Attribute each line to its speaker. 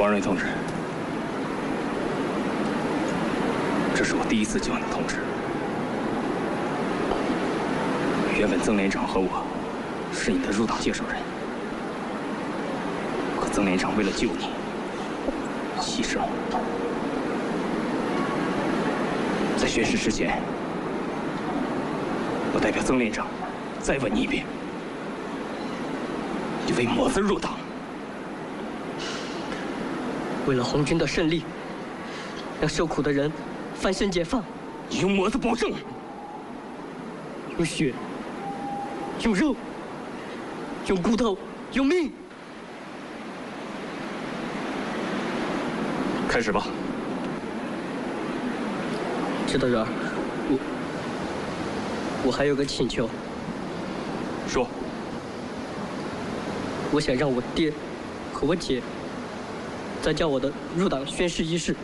Speaker 1: 王瑞同志，这是我第一次叫你同志。原本曾连长和我是你的入党介绍人，可曾连长为了救你，牺牲。在宣誓之前，我代表曾连长再问你一遍：你为么子入党？
Speaker 2: 为了红军的胜利，让受苦的人翻身解放。
Speaker 1: 你用么子保证？
Speaker 2: 用血，用肉，用骨头，用命。
Speaker 1: 开始吧。
Speaker 2: 指导员，我还有个请求。
Speaker 1: 说。
Speaker 2: 我想让我爹和我姐参加我的入党宣誓仪式。